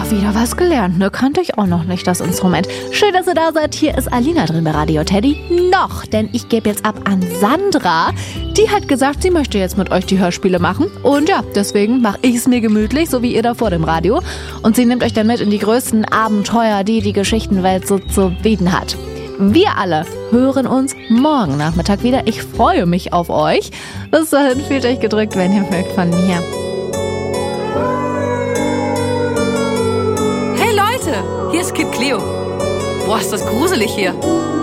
wieder was gelernt, ne? Kannte ich auch noch nicht, das Instrument. Schön, dass ihr da seid. Hier ist Alina drin bei Radio Teddy. Noch, denn ich gebe jetzt ab an Sandra. Die hat gesagt, sie möchte jetzt mit euch die Hörspiele machen. Und ja, deswegen mache ich es mir gemütlich, so wie ihr da vor dem Radio. Und sie nimmt euch dann mit in die größten Abenteuer, die die Geschichtenwelt so zu bieten hat. Wir alle hören uns morgen Nachmittag wieder. Ich freue mich auf euch. Bis dahin, fühlt euch gedrückt, wenn ihr mögt, von mir. Hey Leute, hier ist Kid Cleo. Boah, ist das gruselig hier.